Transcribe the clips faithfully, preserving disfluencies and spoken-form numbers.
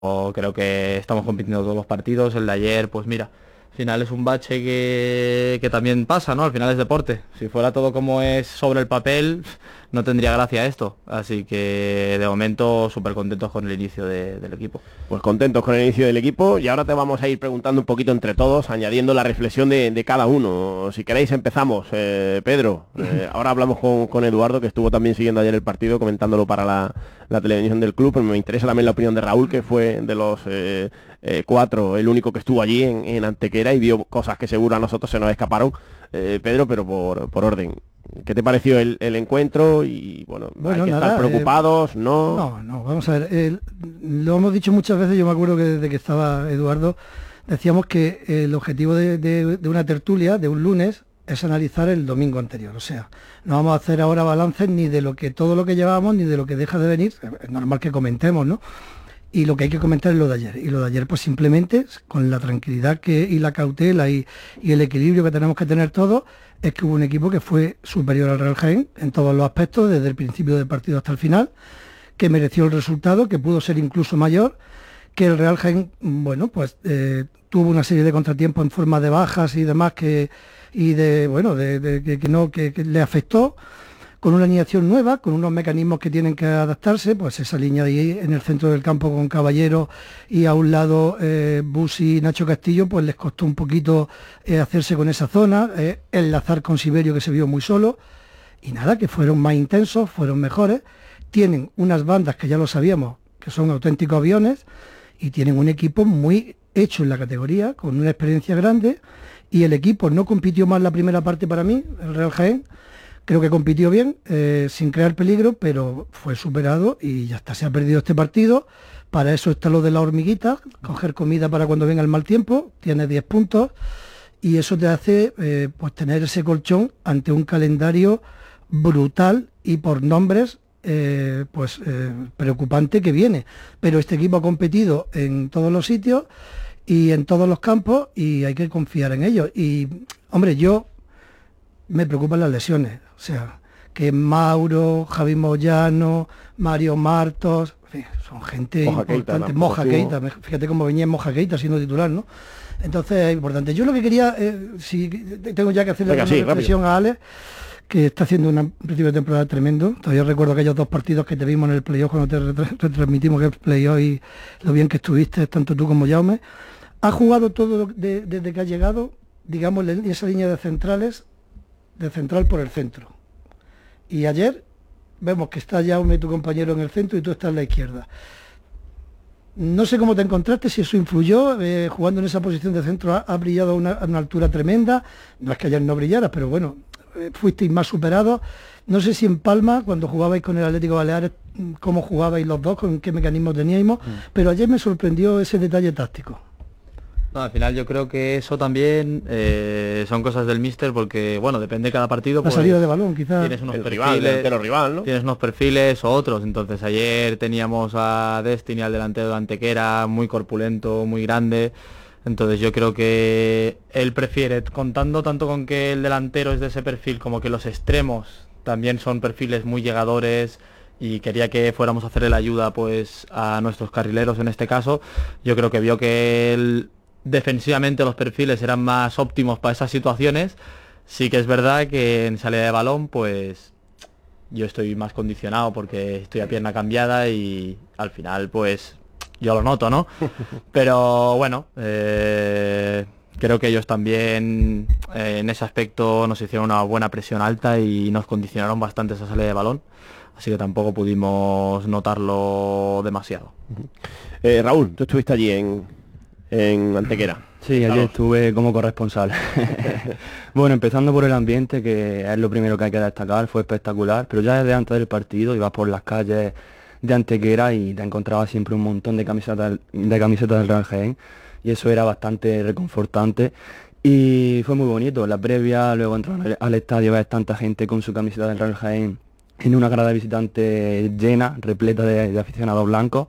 o creo que estamos compitiendo todos los partidos. El de ayer, pues mira, al final es un bache que, que también pasa, ¿no? Al final es deporte. Si fuera todo como es sobre el papel, no tendría gracia esto. Así que de momento súper contentos con el inicio de- del equipo. Pues contentos con el inicio del equipo y ahora te vamos a ir preguntando un poquito entre todos, añadiendo la reflexión de, de cada uno. Si queréis empezamos. Eh, Pedro, eh, ahora hablamos con, con Eduardo, que estuvo también siguiendo ayer el partido, comentándolo para la, la televisión del club, pero me interesa también la opinión de Raúl, que fue de los eh, eh, cuatro el único que estuvo allí en, en Antequera y vio cosas que seguro a nosotros se nos escaparon. Eh, Pedro, pero por, por orden. ¿Qué te pareció el, el encuentro? Y bueno, Bueno, hay que nada, estar preocupados, eh, ¿no? No, no, vamos a ver. eh, lo hemos dicho muchas veces, yo me acuerdo que desde que estaba Eduardo, decíamos que el objetivo de, de- de una tertulia, de un lunes, es analizar el domingo anterior. O sea, no vamos a hacer ahora balances ni de lo que todo lo que llevamos, ni de lo que deja de venir. Es normal que comentemos, ¿no? Y lo que hay que comentar es lo de ayer. Y lo de ayer, pues simplemente, con la tranquilidad que, y la cautela y, y el equilibrio que tenemos que tener todos, es que hubo un equipo que fue superior al Real Jaén en todos los aspectos, desde el principio del partido hasta el final, que mereció el resultado, que pudo ser incluso mayor, que el Real Jaén, bueno, pues eh, tuvo una serie de contratiempos en forma de bajas y demás que y de bueno de, de- que, que no que, que le afectó, con una alineación nueva, con unos mecanismos que tienen que adaptarse, pues esa línea de ahí en el centro del campo con Caballero y a un lado eh, Busi y Nacho Castillo, pues les costó un poquito eh, hacerse con esa zona, eh, enlazar con Siberio, que se vio muy solo, y nada, que fueron más intensos, fueron mejores, tienen unas bandas que ya lo sabíamos, que son auténticos aviones, y tienen un equipo muy hecho en la categoría, con una experiencia grande, y el equipo no compitió mal la primera parte para mí, el Real Jaén. Creo que compitió bien, eh, sin crear peligro, pero fue superado y ya está, se ha perdido este partido. Para eso está lo de la hormiguita, coger comida para cuando venga el mal tiempo, tiene diez puntos y eso te hace eh, pues tener ese colchón ante un calendario brutal y por nombres eh, pues eh, preocupante que viene. Pero este equipo ha competido en todos los sitios y en todos los campos y hay que confiar en ellos. Y hombre, yo me preocupan las lesiones, o sea, que Mauro, Javi Moyano, Mario Martos, en fin, son gente Moja Keita importante, tampoco Moja estuvo. Keita, me- fíjate cómo venía Moja Keita siendo titular, ¿no? Entonces es importante. Yo lo que quería, eh, si tengo ya que hacerle Venga, una sí, rápido. reflexión a Alex, que está haciendo una- un principio de temporada tremendo. Todavía recuerdo aquellos dos partidos que te vimos en el playoff cuando te retra- retransmitimos que el playoff y lo bien que estuviste, tanto tú como Jaume. Ha jugado todo lo- de- desde que ha llegado, digamos, en esa línea de centrales, de central por el centro. Y ayer vemos que está Jaume, tu compañero, en el centro y tú estás en la izquierda. No sé cómo te encontraste, si eso influyó, eh, jugando en esa posición de centro ha, ha brillado a una, a una altura tremenda, no es que ayer no brillaras, pero bueno, eh, fuisteis más superados. No sé si en Palma, cuando jugabais con el Atlético Baleares, mm, cómo jugabais los dos, con qué mecanismos teníamos, pero ayer me sorprendió ese detalle táctico. No, al final yo creo que eso también eh, son cosas del míster porque, bueno, depende de cada partido. La Pues, salida de balón, quizás. tienes unos El rival, el perfiles, delantero rival, ¿no? tienes unos perfiles o otros. Entonces ayer teníamos a Destiny, al delantero de Antequera, muy corpulento, muy grande. Entonces yo creo que él prefiere, contando tanto con que el delantero es de ese perfil como que los extremos también son perfiles muy llegadores, y quería que fuéramos a hacerle la ayuda pues a nuestros carrileros en este caso. Yo creo que vio que él, defensivamente los perfiles eran más óptimos para esas situaciones. Sí que es verdad que en salida de balón pues yo estoy más condicionado porque estoy a pierna cambiada y al final pues yo lo noto, ¿no? Pero bueno, eh, creo que ellos también eh, en ese aspecto nos hicieron una buena presión alta y nos condicionaron bastante esa salida de balón. Así que tampoco pudimos notarlo demasiado. Eh, Raúl, tú estuviste allí en, en Antequera. Sí, ayer Claro. estuve como corresponsal. Bueno, empezando por el ambiente, que es lo primero que hay que destacar, fue espectacular, pero ya desde antes del partido ibas por las calles de Antequera y te encontrabas siempre un montón de camisetas de camisetas del Real Jaén, y eso era bastante reconfortante y fue muy bonito. La previa, luego entrar al, al estadio, ves tanta gente con su camiseta del Real Jaén en una grada de visitantes llena, repleta de, de aficionados blancos.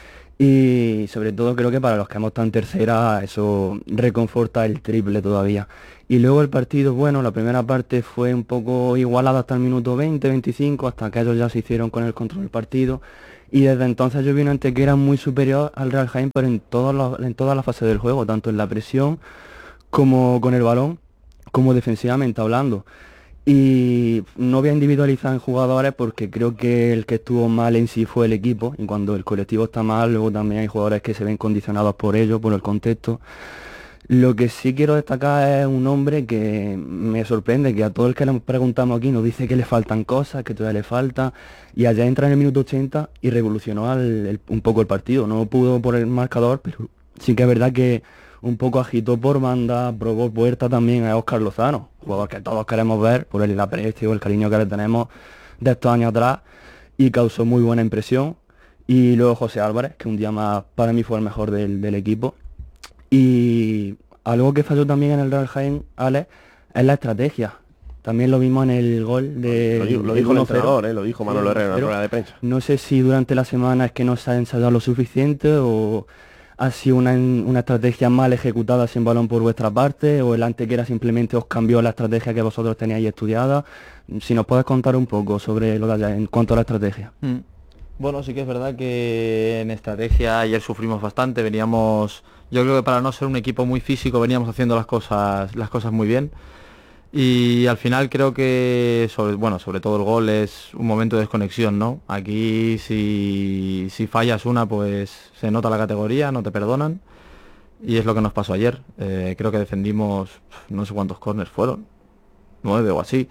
Y sobre todo creo que para los que hemos estado en tercera eso reconforta el triple todavía. Y luego el partido, bueno, la primera parte fue un poco igualada hasta el minuto veinte, veinticinco, hasta que ellos ya se hicieron con el control del partido. Y desde entonces yo vi un Antequera muy superior al Real Jaén, pero en, todos los, en toda la fase del juego, tanto en la presión como con el balón, como defensivamente hablando. Y no voy a individualizar en jugadores porque creo que el que estuvo mal en sí fue el equipo, y cuando el colectivo está mal, luego también hay jugadores que se ven condicionados por ello, por el contexto. Lo que sí quiero destacar es un hombre que me sorprende, que a todo el que le preguntamos aquí nos dice que le faltan cosas, que todavía le falta, y allá entra en el minuto ochenta y revolucionó al- el- un poco el partido. No pudo por el marcador, pero sí que es verdad que un poco agitó por banda, probó puerta también a Óscar Lozano, jugador que todos queremos ver por el aprecio, el cariño que le tenemos de estos años atrás, y causó muy buena impresión. Y luego José Álvarez, que un día más para mí fue el mejor del, del equipo. Y algo que falló también en el Real Jaén, Alex, es la estrategia. También lo vimos en el gol de... Lo, di- lo del dijo el uno cero. entrenador, ¿eh? Lo dijo Manolo Herrera en la Pero rueda de prensa. No sé si durante la semana es que no se ha ensayado lo suficiente o ha sido una, una estrategia mal ejecutada sin balón por vuestra parte, o el Antequera simplemente os cambió la estrategia que vosotros teníais estudiada. Si nos puedes contar un poco sobre lo de allá en cuanto a la estrategia. Mm. Bueno, sí que es verdad que en estrategia ayer sufrimos bastante, veníamos, yo creo que para no ser un equipo muy físico veníamos haciendo las cosas, las cosas muy bien. Y al final creo que, sobre, bueno, sobre todo el gol es un momento de desconexión, ¿no? Aquí si, si fallas una, pues se nota la categoría, no te perdonan. Y es lo que nos pasó ayer. Eh, creo que defendimos, no sé cuántos corners fueron, nueve o así.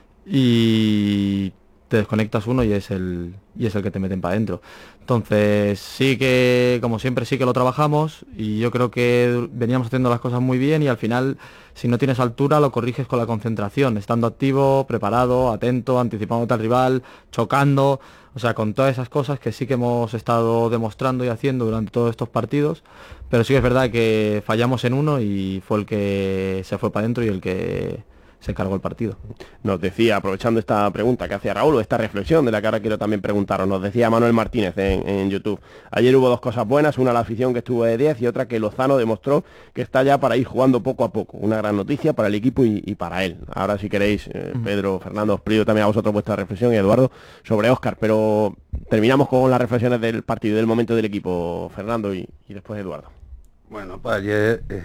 Y te desconectas uno y es el y es el que te meten para adentro. Entonces sí que, como siempre, sí que lo trabajamos, y yo creo que veníamos haciendo las cosas muy bien, y al final, si no tienes altura, lo corriges con la concentración, estando activo, preparado, atento, anticipándote al rival, chocando, o sea, con todas esas cosas que sí que hemos estado demostrando y haciendo durante todos estos partidos. Pero sí que es verdad que fallamos en uno y fue el que se fue para adentro y el que se cargó el partido. Nos decía, aprovechando esta pregunta que hacía Raúl, o esta reflexión de la que ahora quiero también preguntaros, nos decía Manuel Martínez en, en YouTube: ayer hubo dos cosas buenas, una la afición que estuvo de diez y otra que Lozano demostró que está ya para ir jugando poco a poco. Una gran noticia para el equipo y, y para él. Ahora, si queréis, eh, Pedro, Fernando, os pido también a vosotros vuestra reflexión, y Eduardo, sobre Óscar, pero terminamos con las reflexiones del partido y del momento del equipo, Fernando, y, y después Eduardo. Bueno, pues ayer eh,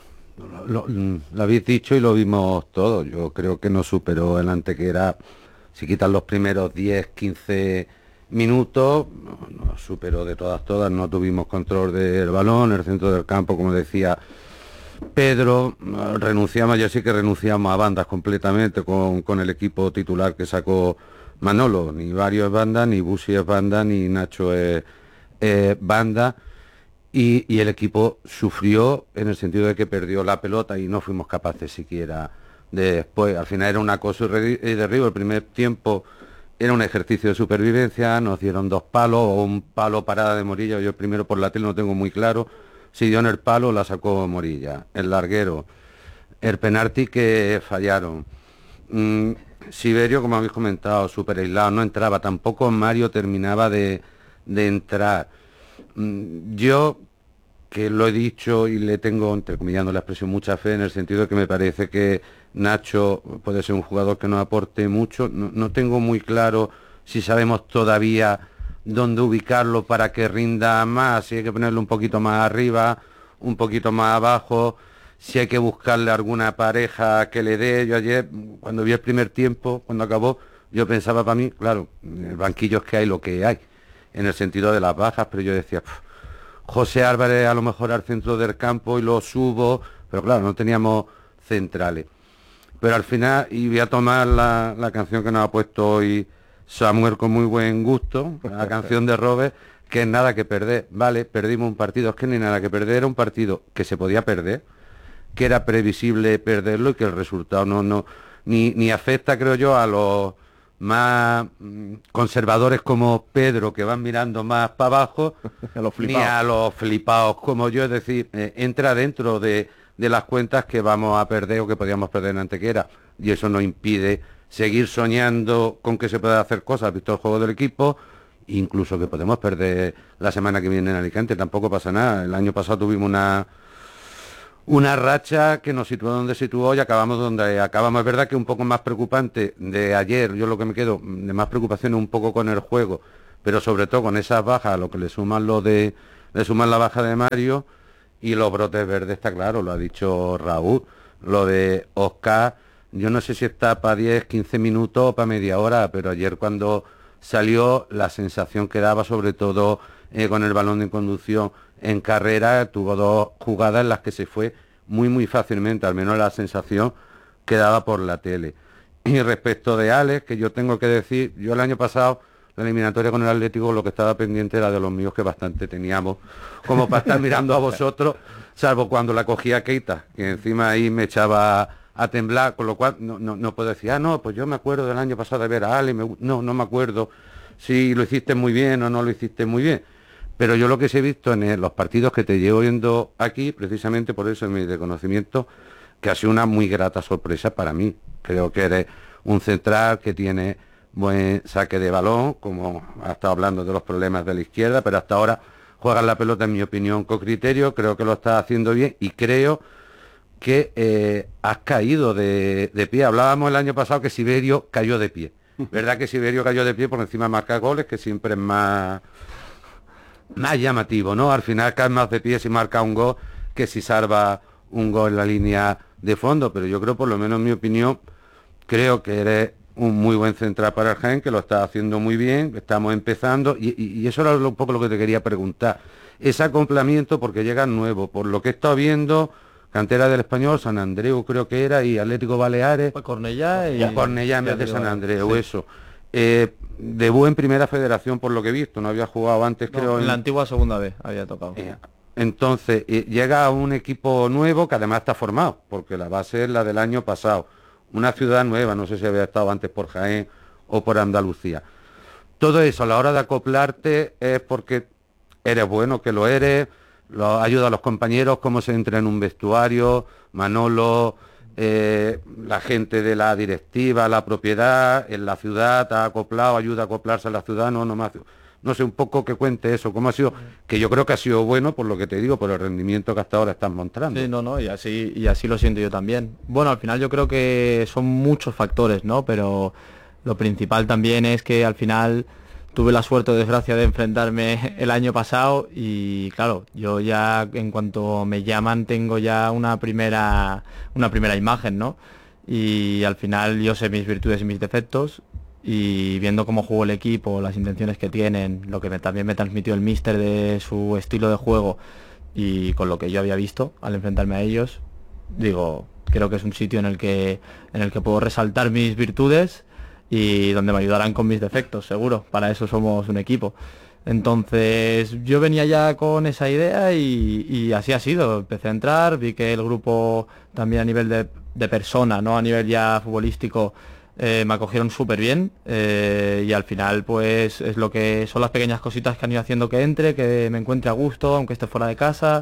lo, lo- lo habéis dicho y lo vimos todos. Yo creo que no superó el Antequera. Si quitan los primeros diez, quince minutos, no, no superó de todas, todas. No tuvimos control del balón, el centro del campo, como decía Pedro. no, Renunciamos, yo sí que renunciamos a bandas completamente con, con el equipo titular que sacó Manolo. Ni Vario es banda, ni Busi es banda, ni Nacho es, es banda. Y, y el equipo sufrió en el sentido de que perdió la pelota y no fuimos capaces siquiera de después. Al final era un acoso y re- y derribo. El primer tiempo era un ejercicio de supervivencia, nos dieron dos palos o un palo parada de Morilla. Yo primero por la tele no tengo muy claro si dio en el palo, la sacó Morilla. El larguero, el penalti que fallaron. Mm, Siberio, como habéis comentado, súper aislado, no entraba. Tampoco Mario terminaba de, de entrar. Mm, Yo, que lo he dicho y le tengo, entrecomillando la expresión, mucha fe, en el sentido de que me parece que Nacho puede ser un jugador que nos aporte mucho. No, no tengo muy claro si sabemos todavía dónde ubicarlo para que rinda más, si hay que ponerlo un poquito más arriba, un poquito más abajo, si hay que buscarle alguna pareja que le dé. Yo ayer, cuando vi el primer tiempo, cuando acabó, yo pensaba para mí, claro, en el banquillo es que hay lo que hay, en el sentido de las bajas, pero yo decía, "Pf, José Álvarez a lo mejor al centro del campo y lo subo", pero claro, no teníamos centrales. Pero al final, y voy a tomar la, la canción que nos ha puesto hoy Samuel con muy buen gusto, la canción de Robert, que es Nada que perder. Vale, perdimos un partido, es que ni nada que perder, era un partido que se podía perder, que era previsible perderlo y que el resultado no, no, ni, ni afecta, creo yo, a los más mm, conservadores como Pedro, que van mirando más para abajo, A los ni flipados. a los flipados como yo. Es decir, eh, entra dentro de, de las cuentas que vamos a perder o que podíamos perder en Antequera, y eso nos impide seguir soñando con que se pueda hacer cosas, visto el juego del equipo, incluso que podemos perder la semana que viene en Alicante, tampoco pasa nada. El año pasado tuvimos una una racha que nos situó donde situó y acabamos donde acabamos. Es verdad que un poco más preocupante de ayer, yo lo que me quedo de más preocupación es un poco con el juego, pero sobre todo con esas bajas, a lo que le suman lo de, le suman la baja de Mario y los brotes verdes, está claro, lo ha dicho Raúl, lo de Oscar, yo no sé si está para diez, quince minutos o para media hora, pero ayer cuando salió la sensación que daba, sobre todo eh, con el balón de conducción en carrera, tuvo dos jugadas en las que se fue muy muy fácilmente, al menos la sensación que daba por la tele. Y respecto de Alex, que yo tengo que decir, yo el año pasado, la eliminatoria con el Atlético, lo que estaba pendiente era de los míos, que bastante teníamos, como para estar mirando a vosotros, salvo cuando la cogía Keita, que encima ahí me echaba a temblar, con lo cual no, no, no puedo decir, ah, no, pues yo me acuerdo del año pasado de ver a Alex, me, no, no me acuerdo si lo hiciste muy bien o no lo hiciste muy bien. Pero yo lo que sí he visto en el, los partidos que te llevo viendo aquí, precisamente por eso en mi reconocimiento, que ha sido una muy grata sorpresa para mí. Creo que eres un central que tiene buen saque de balón, como ha estado hablando de los problemas de la izquierda, pero hasta ahora juegas la pelota, en mi opinión, con criterio, creo que lo estás haciendo bien y creo que eh, has caído de, de pie. Hablábamos el año pasado que Siberio cayó de pie. ¿Verdad que Siberio cayó de pie por encima de marcar goles, que siempre es más... más llamativo, ¿no? Al final caes más de pie si marca un gol que si salva un gol en la línea de fondo, pero yo creo, por lo menos en mi opinión, creo que eres un muy buen central para el Jaén, que lo está haciendo muy bien, estamos empezando, y, y, y eso era un poco lo que te quería preguntar, ese acoplamiento, porque llega nuevo, por lo que he estado viendo, cantera del Español, San Andreu creo que era, y Atlético Baleares, Pues Cornellá y... Cornellá en vez de San Andreu, sí. eso. Eh, debut en primera federación por lo que he visto, no había jugado antes, No, creo. en en la antigua segunda vez había tocado. Eh, entonces, eh, llega a un equipo nuevo que además está formado, porque la base es la del año pasado. Una ciudad nueva, no sé si había estado antes por Jaén o por Andalucía. Todo eso a la hora de acoplarte es porque eres bueno, que lo eres, lo, ayuda a los compañeros, cómo se entra en un vestuario, Manolo, eh, la gente de la directiva, la propiedad, en la ciudad, ha acoplado, ayuda a acoplarse a la ciudad, no, no más. No sé, un poco que cuente eso, cómo ha sido, que yo creo que ha sido bueno, por lo que te digo, por el rendimiento que hasta ahora estás mostrando. Sí, no, no, y así, y así lo siento yo también. Bueno, al final yo creo que son muchos factores, ¿no? Pero lo principal también es que al final tuve la suerte o desgracia de enfrentarme el año pasado y claro, yo ya en cuanto me llaman tengo ya una primera, una primera imagen, ¿no? Y al final yo sé mis virtudes y mis defectos, y viendo cómo jugó el equipo, las intenciones que tienen, lo que me, también me transmitió el míster de su estilo de juego y con lo que yo había visto al enfrentarme a ellos, digo, creo que es un sitio en el que en el que puedo resaltar mis virtudes y donde me ayudarán con mis defectos, seguro. Para eso somos un equipo. Entonces yo venía ya con esa idea y, y así ha sido. Empecé a entrar, vi que el grupo también a nivel de, de persona, no a nivel ya futbolístico, Eh, me acogieron súper bien eh, y al final pues es lo que son las pequeñas cositas que han ido haciendo que entre, que me encuentre a gusto, aunque esté fuera de casa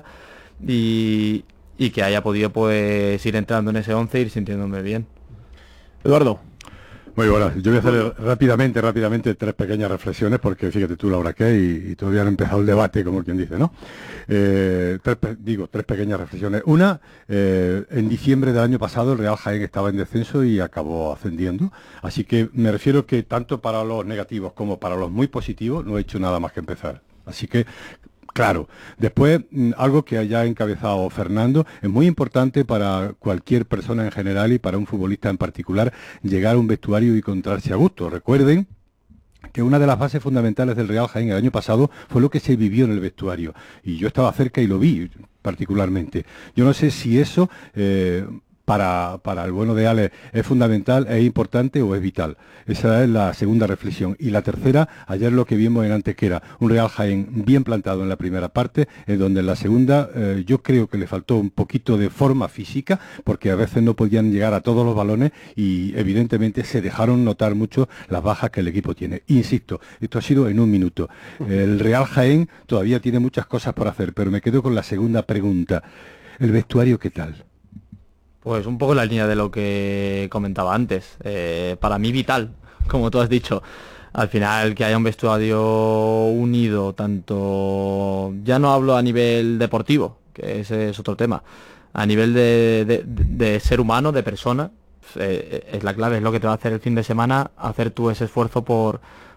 y, y que haya podido pues ir entrando en ese once e ir sintiéndome bien. Eduardo. Muy bueno, yo voy a hacer rápidamente, rápidamente tres pequeñas reflexiones, porque fíjate tú la hora que hay y, y todavía no ha empezado el debate, como quien dice, ¿no? Eh, tres, digo, tres pequeñas reflexiones. Una, eh, en diciembre del año pasado el Real Jaén estaba en descenso y acabó ascendiendo, así que me refiero que tanto para los negativos como para los muy positivos no he hecho nada más que empezar. Así que... Claro. Después, algo que haya encabezado Fernando, es muy importante para cualquier persona en general y para un futbolista en particular, llegar a un vestuario y encontrarse a gusto. Recuerden que una de las bases fundamentales del Real Jaén el año pasado fue lo que se vivió en el vestuario. Y yo estaba cerca y lo vi particularmente. Yo no sé si eso... Eh, Para, para el bueno de Ale es fundamental, es importante o es vital. Esa es la segunda reflexión. Y la tercera, ayer lo que vimos en Antequera, un Real Jaén bien plantado en la primera parte, en donde en la segunda eh, yo creo que le faltó un poquito de forma física, porque a veces no podían llegar a todos los balones y evidentemente se dejaron notar mucho las bajas que el equipo tiene. Insisto, esto ha sido en un minuto. El Real Jaén todavía tiene muchas cosas por hacer, pero me quedo con la segunda pregunta. ¿El vestuario qué tal? Pues un poco en la línea de lo que comentaba antes. Eh, para mí vital, como tú has dicho. Al final que haya un vestuario unido, tanto... Ya no hablo a nivel deportivo, que ese es otro tema. A nivel de, de, de ser humano, de persona, eh, es la clave, es lo que te va a hacer el fin de semana, hacer tú ese esfuerzo por,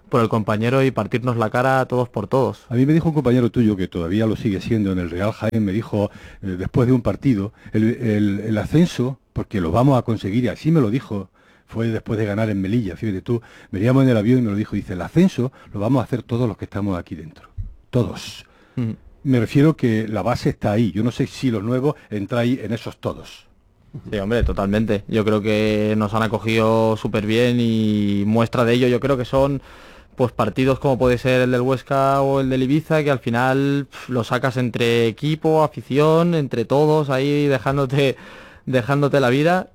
por el compañero y partirnos la cara todos por todos. A mí me dijo un compañero tuyo, que todavía lo sigue siendo en el Real Jaén, me dijo, eh, después de un partido, el, el, el ascenso, porque lo vamos a conseguir, y así me lo dijo, fue después de ganar en Melilla, fíjate tú, veníamos en el avión y me lo dijo, dice, el ascenso lo vamos a hacer todos los que estamos aquí dentro, todos. Mm. Me refiero que la base está ahí, yo no sé si los nuevos entráis en esos todos. Sí, hombre, totalmente. Yo creo que nos han acogido súper bien y muestra de ello yo creo que son pues partidos como puede ser el del Huesca o el del Ibiza, que al final pff, lo sacas entre equipo, afición, entre todos, ahí dejándote dejándote la vida,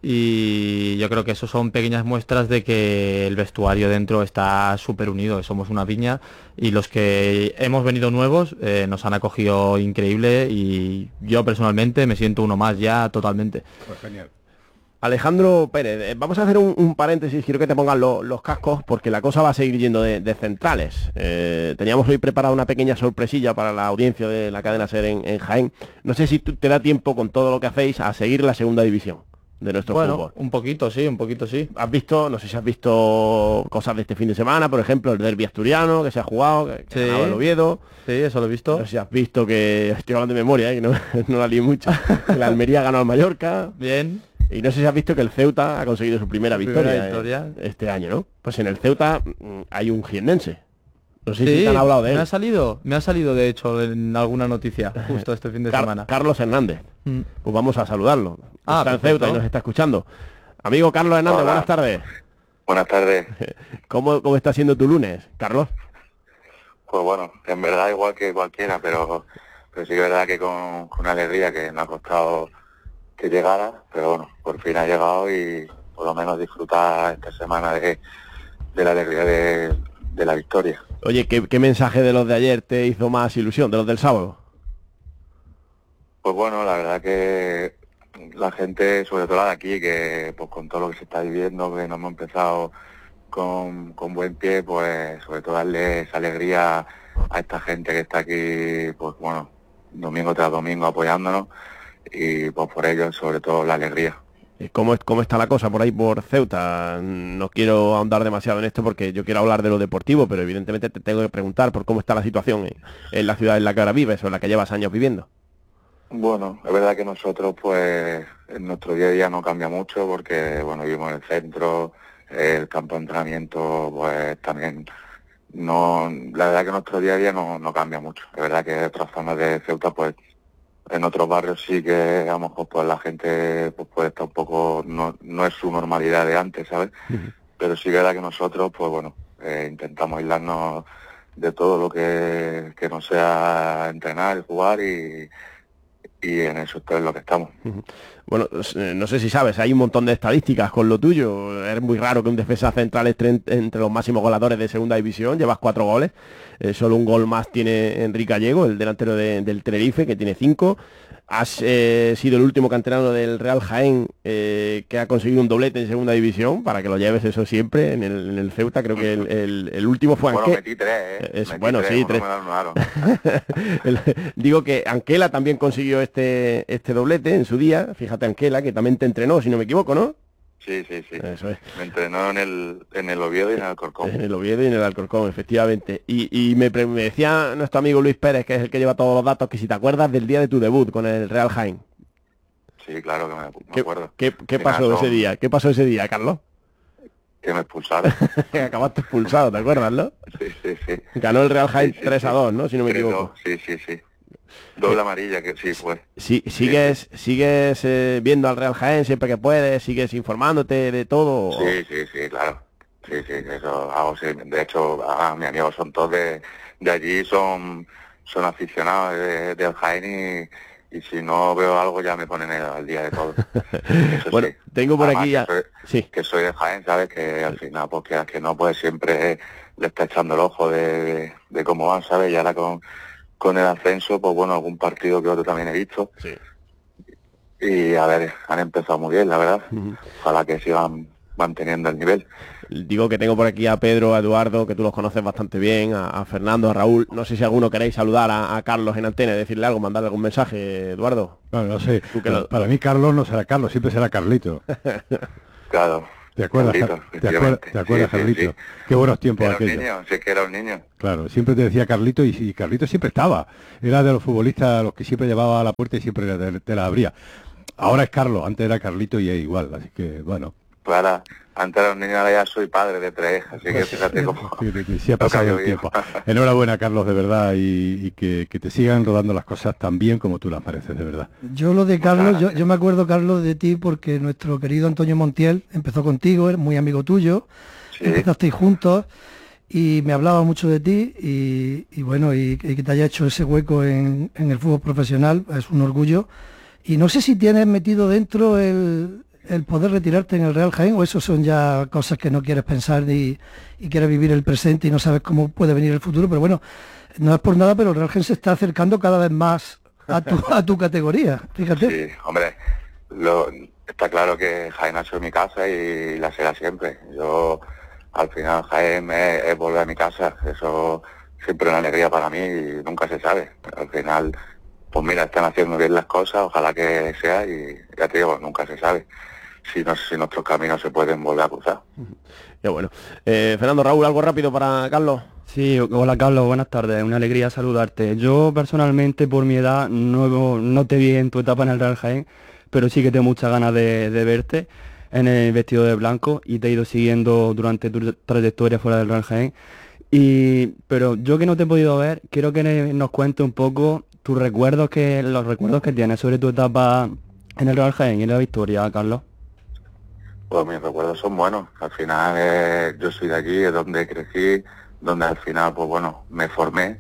y yo creo que eso son pequeñas muestras de que el vestuario dentro está súper unido, somos una piña, y los que hemos venido nuevos eh, nos han acogido increíble, y yo personalmente me siento uno más ya totalmente. Pues genial. Alejandro Pérez, vamos a hacer un, un paréntesis, quiero que te pongan lo, los cascos porque la cosa va a seguir yendo de, de centrales. Eh, teníamos hoy preparada una pequeña sorpresilla para la audiencia de la cadena SER en, en Jaén. No sé si tú, te da tiempo con todo lo que hacéis a seguir la segunda división de nuestro bueno, fútbol. Un poquito, sí, un poquito sí. ¿Has visto, no sé si has visto cosas de este fin de semana, por ejemplo, el derbi asturiano que se ha jugado, que, que sí. ganaba el Oviedo? Sí, eso lo he visto. No sé si has visto que, estoy hablando de memoria, ¿eh? Que no, no la lié mucho, que la Almería ganó al Mallorca. Bien. Y no sé si has visto que el Ceuta ha conseguido su primera, su victoria, primera victoria eh, este año, ¿no? Pues en el Ceuta mmm, hay un jiennense. No sé sí, si te han hablado de él. Me ha salido, me ha salido de hecho en alguna noticia justo este fin de Car semana. Carlos Hernández. Mm. Pues vamos a saludarlo. Ah, está en Ceuta y nos está escuchando. Amigo Carlos Hernández, Hola. buenas tardes. Buenas tardes. ¿Cómo, ¿Cómo está siendo tu lunes, Carlos? Pues bueno, en verdad igual que cualquiera, pero, pero sí que es verdad que con, con una alegría que me ha costado que llegara, pero bueno, por fin ha llegado y por lo menos disfrutar esta semana de, de la alegría de, de la victoria. Oye, ¿qué, ¿qué mensaje de los de ayer te hizo más ilusión, de los del sábado? Pues bueno, la verdad que la gente, sobre todo la de aquí, que pues con todo lo que se está viviendo, que nos hemos empezado con, con buen pie, pues sobre todo darle esa alegría a esta gente que está aquí, pues bueno, domingo tras domingo apoyándonos, y pues por ello sobre todo la alegría. ¿Cómo, es, ¿Cómo está la cosa por ahí por Ceuta? No quiero ahondar demasiado en esto porque yo quiero hablar de lo deportivo, pero evidentemente te tengo que preguntar por cómo está la situación en, en la ciudad en la que ahora vives o en la que llevas años viviendo. Bueno, es verdad que nosotros pues en nuestro día a día no cambia mucho porque bueno, vivimos en el centro, el campo de entrenamiento pues también no, la verdad que nuestro día a día no, no cambia mucho. Es verdad que en otras zonas de Ceuta pues en otros barrios sí que a lo mejor pues la gente pues puede estar un poco, no, no es su normalidad de antes, ¿sabes? Uh-huh. Pero sí que es verdad que nosotros pues bueno, eh, intentamos aislarnos de todo lo que, que no sea entrenar y jugar y, y en eso es lo que estamos. Uh-huh. Bueno, no sé si sabes, hay un montón de estadísticas con lo tuyo. Es muy raro que un defensa central esté entre los máximos goleadores de segunda división. Llevas cuatro goles. Eh, solo un gol más tiene Enrique Gallego, el delantero de, del Tenerife, que tiene cinco. Has eh, sido el último canterano del Real Jaén eh, que ha conseguido un doblete en segunda división, para que lo lleves eso siempre en el, en el Ceuta. Creo que el, el, el último fue bueno, Anquela. Metí tres, ¿eh? Es, metí bueno, tres, sí, tres. el, digo que Anquela también consiguió este, este doblete en su día. Fíjate, Anquela, que también te entrenó, si no me equivoco, ¿no? Sí, sí, sí. Eso es. Me entrenó en el, en el Oviedo y en el Alcorcón. En el Oviedo y en el Alcorcón, efectivamente. Y, y me, pre me decía nuestro amigo Luis Pérez, que es el que lleva todos los datos, que si te acuerdas del día de tu debut con el Real Jaén. Sí, claro que me, me ¿Qué, acuerdo. ¿Qué, qué pasó ese día? ¿Qué pasó ese día, Carlos? Que me expulsaron. Acabaste expulsado, ¿te acuerdas, no? Sí, sí, sí. Ganó el Real Jaén sí, sí, tres a dos, ¿no? Si no me equivoco. Sí, sí, sí. Doble amarilla, que sí fue. Sí, sigues sí, sí. sigues eh, viendo al Real Jaén siempre que puedes, sigues informándote de todo. Sí, sí, sí, claro. Sí, sí, eso hago, sí. De hecho, a, mis amigos son todos de, de allí, son son aficionados de, del Jaén y, y si no veo algo ya me ponen al día de todo. Eso bueno, sí. tengo por Además, aquí ya... Que soy, sí. que soy de Jaén, ¿sabes? Que al final, pues que, que no, pues siempre le está echando el ojo de, de, de cómo van, ¿sabes? Y ahora con... con el ascenso, pues bueno, algún partido que otro también he visto. Sí. Y a ver, han empezado muy bien, la verdad. Uh-huh. Ojalá que sigan manteniendo el nivel. Digo que tengo por aquí a Pedro, a Eduardo, que tú los conoces bastante bien, a, a Fernando, a Raúl. No sé si alguno queréis saludar a, a Carlos en antena, decirle algo, mandarle algún mensaje, Eduardo. No, no sé. Lo... Para mí Carlos no será Carlos, siempre será Carlito. Claro. ¿Te acuerdas, Carlito, ¿te acuerdas, ¿te acuerdas sí, sí, Carlito? sí. Qué buenos tiempos Era un aquellos. niño, sí que era un niño. Claro, siempre te decía Carlito y, y Carlito siempre estaba. Era de los futbolistas a los que siempre llevaba a la puerta y siempre te, te la abría. Ahora es Carlos, antes era Carlito y es igual, así que bueno. Claro, antes era un niño, ahora ya soy padre de tres, así que fíjate cómo... Fíjate que sí ha pasado el tiempo. Enhorabuena, Carlos, de verdad, y, y que, que te sigan rodando las cosas tan bien como tú las mereces, de verdad. Yo lo de Carlos, yo, yo me acuerdo, Carlos, de ti porque nuestro querido Antonio Montiel empezó contigo, era muy amigo tuyo, Sí. empezasteis juntos y me hablaba mucho de ti y, y bueno, y, y que te haya hecho ese hueco en, en el fútbol profesional es un orgullo. Y no sé si tienes metido dentro el, el poder retirarte en el Real Jaén o eso son ya cosas que no quieres pensar ni, y quieres vivir el presente y no sabes cómo puede venir el futuro, pero bueno, no es por nada, pero el Real Jaén se está acercando cada vez más a tu, a tu categoría, fíjate. Sí, hombre, lo, está claro que Jaén ha sido mi casa y la será siempre. Yo, al final, Jaén es, es volver a mi casa, eso siempre es una alegría para mí y nunca se sabe. Al final, pues mira, están haciendo bien las cosas, ojalá que sea y ya te digo, nunca se sabe si, no, si nuestros caminos se pueden volver a cruzar. Qué bueno. Eh, Fernando, Raúl, algo rápido para Carlos. Sí, hola Carlos, buenas tardes, una alegría saludarte. Yo personalmente por mi edad no, no te vi en tu etapa en el Real Jaén, pero sí que tengo muchas ganas de, de verte en el vestido de blanco y te he ido siguiendo durante tu trayectoria fuera del Real Jaén. Y, pero yo que no te he podido ver, quiero que nos cuentes un poco tus recuerdos, que los recuerdos que tienes sobre tu etapa en el Real Jaén y en la Victoria, Carlos. Pues mis recuerdos son buenos, al final eh, yo soy de aquí, es donde crecí, donde al final, pues bueno, me formé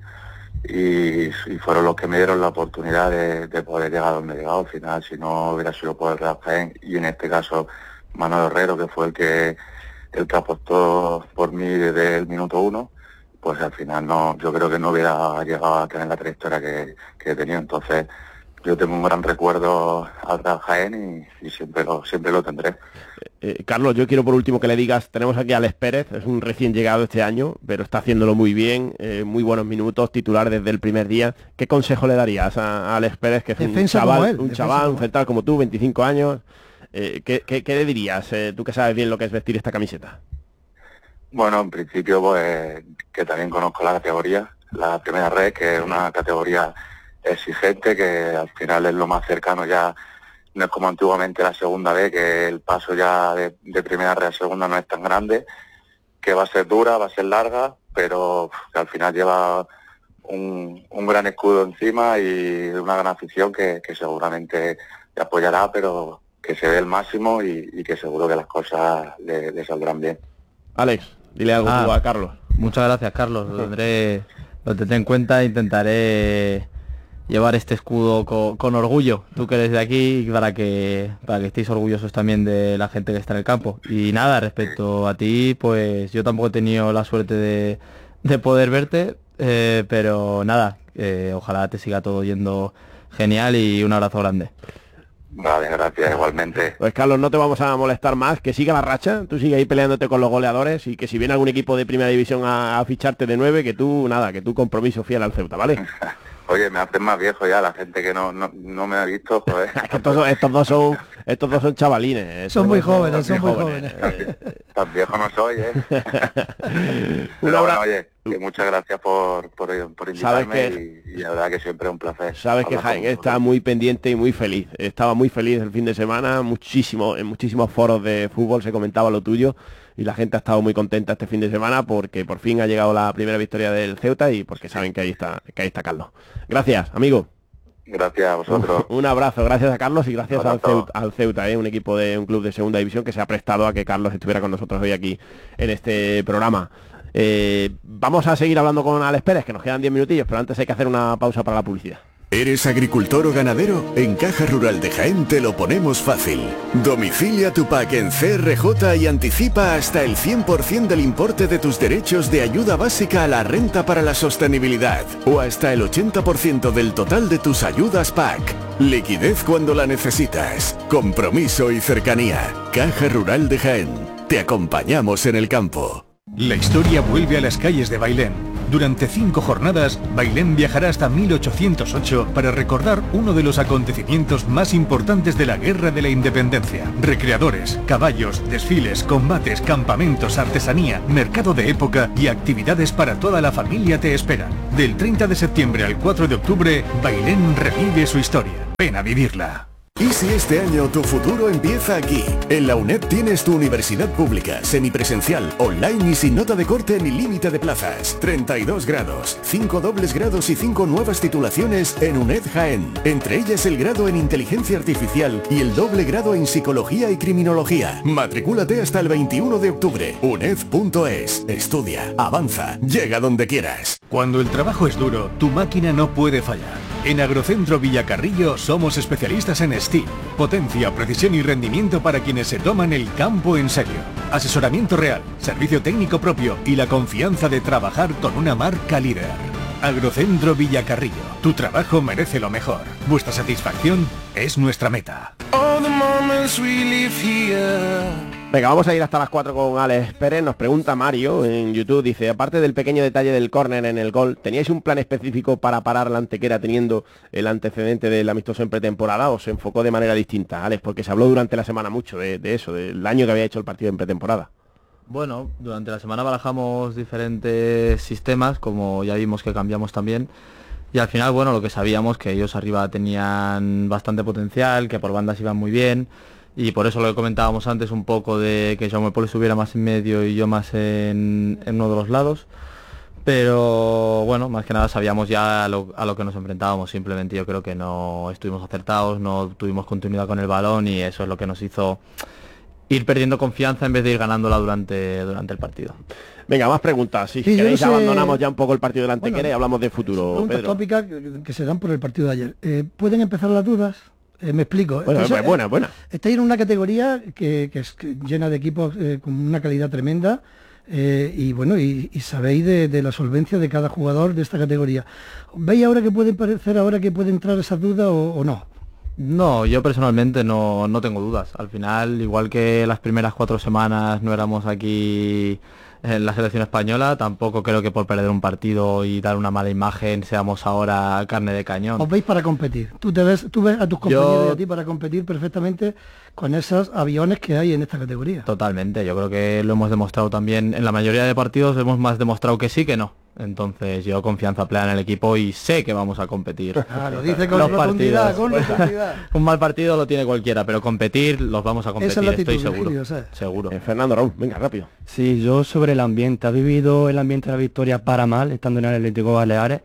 y, y fueron los que me dieron la oportunidad de, de poder llegar a donde he llegado. Al final, si no hubiera sido por el Real Jaén y en este caso Manuel Herrero, que fue el que el que apostó por mí desde el minuto uno, pues al final no, yo creo que no hubiera llegado a tener la trayectoria que, que he tenido. Entonces yo tengo un gran recuerdo al Real Jaén y, y siempre lo siempre lo tendré. Eh, Carlos, yo quiero por último que le digas, tenemos aquí a Alex Pérez, es un recién llegado este año, pero está haciéndolo muy bien, eh, muy buenos minutos, titular desde el primer día. ¿Qué consejo le darías a, a Alex Pérez, que es Defensa un chaval, como él, un, defensa chaval como un central como tú, veinticinco años? Eh, ¿qué, qué, ¿Qué le dirías, eh, tú que sabes bien lo que es vestir esta camiseta? Bueno, en principio, pues que también conozco la categoría, la primera red, que es una categoría exigente, que al final es lo más cercano ya, no es como antiguamente la segunda vez, que el paso ya de, de primera red a segunda no es tan grande, que va a ser dura, va a ser larga, pero que al final lleva un, un gran escudo encima y una gran afición que, que seguramente te apoyará, pero que se dé el máximo y, y que seguro que las cosas le, le saldrán bien. Alex, dile algo Ah, tú a Carlos. Muchas gracias, Carlos. Lo tendré, lo tendré en cuenta e intentaré llevar este escudo con, con orgullo. Tú que eres de aquí, para que para que estéis orgullosos también de la gente que está en el campo. Y nada, respecto a ti, pues yo tampoco he tenido la suerte de, de poder verte, eh, pero nada, eh, ojalá te siga todo yendo genial y un abrazo grande. Vale, gracias, igualmente. Pues Carlos, no te vamos a molestar más, que siga la racha, tú sigue ahí peleándote con los goleadores y que si viene algún equipo de primera división a, a ficharte de nueve, que tú, nada, que tú compromiso fiel al Ceuta, ¿vale? Oye, me hacen más viejo ya la gente que no, no, no me ha visto, joder. estos, estos dos son estos dos son chavalines. Estos Son muy dos son jóvenes, son muy jóvenes. Eh, Tan viejo no soy, ¿eh? Un Pero abrazo. bueno, oye, que muchas gracias por, por, por Sabes invitarme que- y, y la verdad que siempre es un placer. Sabes que hablar con Jaén está vosotros. muy pendiente y muy feliz. Estaba muy feliz el fin de semana, muchísimo, en muchísimos foros de fútbol se comentaba lo tuyo y la gente ha estado muy contenta este fin de semana porque por fin ha llegado la primera victoria del Ceuta y porque saben que ahí está, que ahí está Carlos. Gracias, amigo. Gracias a vosotros. Un abrazo, gracias a Carlos y gracias al Abrazo. Ceuta, al Ceuta, ¿eh? Un equipo de un club de segunda división que se ha prestado a que Carlos estuviera con nosotros hoy aquí en este programa. Eh, vamos a seguir hablando con Alex Pérez, que nos quedan diez minutillos, pero antes hay que hacer una pausa para la publicidad. ¿Eres agricultor o ganadero? En Caja Rural de Jaén te lo ponemos fácil. Domicilia tu pack en C R J y anticipa hasta el cien por ciento del importe de tus derechos de ayuda básica a la renta para la sostenibilidad o hasta el ochenta por ciento del total de tus ayudas P A C. Liquidez cuando la necesitas. Compromiso y cercanía. Caja Rural de Jaén. Te acompañamos en el campo. La historia vuelve a las calles de Bailén. Durante cinco jornadas, Bailén viajará hasta mil ochocientos ocho para recordar uno de los acontecimientos más importantes de la Guerra de la Independencia. Recreadores, caballos, desfiles, combates, campamentos, artesanía, mercado de época y actividades para toda la familia te esperan. Del treinta de septiembre al cuatro de octubre, Bailén revive su historia. Ven a vivirla. ¿Y si este año tu futuro empieza aquí? En la UNED tienes tu universidad pública, semipresencial, online y sin nota de corte ni límite de plazas. treinta y dos grados, cinco dobles grados y cinco nuevas titulaciones en UNED Jaén. Entre ellas el grado en Inteligencia Artificial y el doble grado en Psicología y Criminología. Matricúlate hasta el veintiuno de octubre. uned punto es. Estudia, avanza, llega donde quieras. Cuando el trabajo es duro, tu máquina no puede fallar. En Agrocentro Villacarrillo somos especialistas en STEAM, potencia, precisión y rendimiento para quienes se toman el campo en serio. Asesoramiento real, servicio técnico propio y la confianza de trabajar con una marca líder. Agrocentro Villacarrillo, tu trabajo merece lo mejor. Vuestra satisfacción es nuestra meta. Venga, vamos a ir hasta las cuatro con Alex Pérez. Nos pregunta Mario en YouTube, dice, aparte del pequeño detalle del córner en el gol, ¿teníais un plan específico para parar la Antequera teniendo el antecedente del amistoso en pretemporada o se enfocó de manera distinta, Alex? Porque se habló durante la semana mucho de, de eso, del año que había hecho el partido en pretemporada. Bueno, durante la semana barajamos diferentes sistemas, como ya vimos que cambiamos también. Y al final, bueno, lo que sabíamos, que ellos arriba tenían bastante potencial, que por bandas iban muy bien. Y por eso lo que comentábamos antes un poco de que Jaume Pol estuviera más en medio y yo más en, en uno de los lados. Pero bueno, más que nada sabíamos ya a lo, a lo que nos enfrentábamos. Simplemente yo creo que no estuvimos acertados, no tuvimos continuidad con el balón y eso es lo que nos hizo ir perdiendo confianza en vez de ir ganándola durante, durante el partido. Venga, más preguntas. Si sí, queréis no sé... abandonamos ya un poco el partido de la Antequera bueno, y hablamos de futuro. Preguntas tópicas que, que se dan por el partido de ayer. Eh, ¿Pueden empezar las dudas? Eh, me explico. Bueno, Entonces, es buena, buena. Eh, estáis en una categoría que, que es llena de equipos eh, con una calidad tremenda eh, y bueno, y, y sabéis de, de la solvencia de cada jugador de esta categoría. ¿Veis ahora que pueden parecer ahora que puede entrar esas dudas o, o no? No, yo personalmente no, no tengo dudas. Al final, igual que las primeras cuatro semanas no éramos aquí en la selección española, tampoco creo que por perder un partido y dar una mala imagen seamos ahora carne de cañón. Os veis para competir. Tú te ves, tú ves a tus compañeros yo... y a ti para competir perfectamente con esos aviones que hay en esta categoría. Totalmente, yo creo que lo hemos demostrado también. En la mayoría de partidos hemos más demostrado que sí que no. Entonces yo confianza plena en el equipo y sé que vamos a competir. Ah, lo dice con rotundidad, con rotundidad. Un mal partido lo tiene cualquiera, pero competir los vamos a competir, esa es la actitud, estoy seguro. Virgilio, ¿sabes? Seguro. Eh, Fernando, Raúl, venga, rápido. Sí, yo sobre el ambiente, ¿has vivido el ambiente de la victoria para mal, estando en el Atlético Baleares?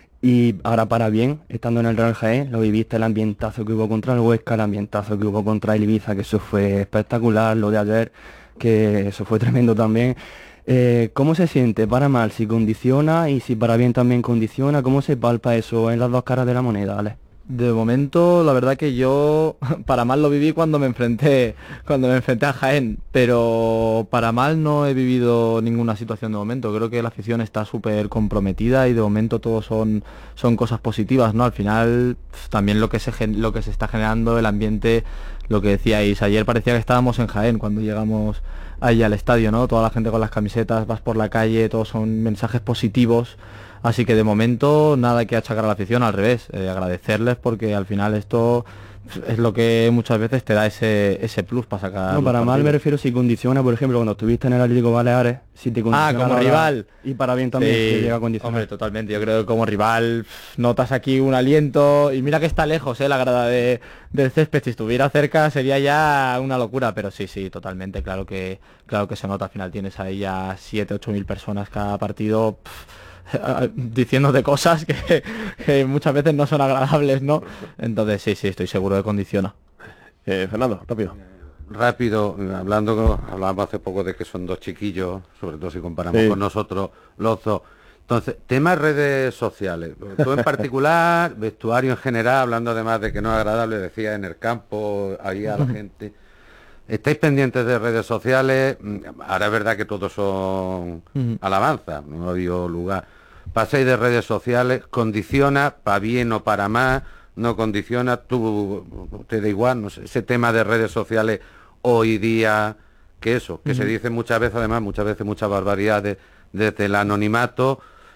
Y ahora para bien, estando en el Real Jaén, lo viviste el ambientazo que hubo contra el Huesca, el ambientazo que hubo contra el Ibiza, que eso fue espectacular, lo de ayer, que eso fue tremendo también. Eh, ¿Cómo se siente para mal? Si condiciona y si para bien también condiciona, ¿cómo se palpa eso en las dos caras de la moneda, Ale? De momento, la verdad que yo para mal lo viví cuando me enfrenté cuando me enfrenté a Jaén, pero para mal no he vivido ninguna situación de momento. Creo que la afición está súper comprometida y de momento todo son son cosas positivas, ¿no? Al final también lo que se lo que se está generando el ambiente, lo que decíais ayer, parecía que estábamos en Jaén cuando llegamos ahí al estadio, ¿no? Toda la gente con las camisetas, vas por la calle, todos son mensajes positivos. Así que de momento nada que achacar a la afición, al revés, eh, agradecerles porque al final esto es lo que muchas veces te da ese ese plus para sacar. No, para mal me refiero si condiciona, por ejemplo, cuando estuviste en el Atlético Baleares, si te condiciona. Ah, como rival. Y para bien también sí, te llega a condicionar. Hombre, totalmente. Yo creo que como rival notas aquí un aliento y mira que está lejos, eh, la grada de, del césped. Si estuviera cerca sería ya una locura, pero sí, sí, totalmente. Claro que claro que se nota. Al final tienes ahí ya siete, ocho mil personas cada partido. Pff, diciéndote cosas que, que muchas veces no son agradables, ¿no? Entonces sí, sí, estoy seguro de que condiciona. Eh, Fernando, rápido. Rápido, hablando, hablábamos hace poco de que son dos chiquillos, sobre todo si comparamos sí. con nosotros los dos. Entonces, temas redes sociales. Tú en particular, vestuario en general, hablando además de que no es agradable, decía en el campo, ahí a la gente. ¿Estáis pendientes de redes sociales? Ahora es verdad que todos son uh-huh. alabanzas, no ha habido lugar. Pasáis de redes sociales, condiciona para bien o para más, no condiciona, tú te da igual, no sé, ese tema de redes sociales hoy día, que eso, que uh-huh. se dice muchas veces, además, muchas veces muchas barbaridades desde el anonimato,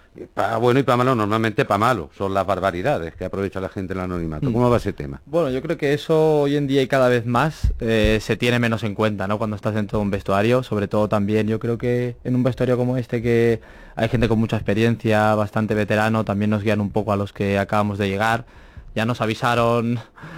Para bueno y para malo, normalmente para malo, son las barbaridades que aprovecha la gente el anonimato. ¿Cómo va ese tema? Bueno, yo creo que eso hoy en día y cada vez más eh, se tiene menos en cuenta, ¿no? Cuando estás dentro de un vestuario, sobre todo también yo creo que en un vestuario como este, que hay gente con mucha experiencia, bastante veterano, también nos guían un poco a los que acabamos de llegar. Ya nos avisaron